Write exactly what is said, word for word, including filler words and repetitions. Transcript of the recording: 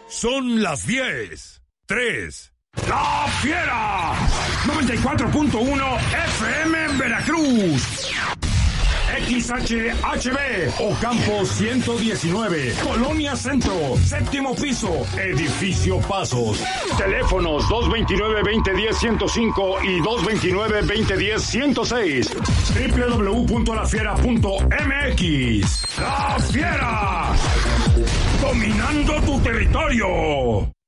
Son las diez. tres. ¡La Fiera! noventa y cuatro punto uno F M en Veracruz. X H H B, Ocampo ciento diecinueve, Colonia Centro, séptimo piso, Edificio Pasos. Teléfonos dos veintinueve, veinte diez, ciento cinco y dos veintinueve, veinte diez, ciento seis. doble u doble u doble u punto la fiera punto m x. ¡La Fiera! Dominando tu territorio.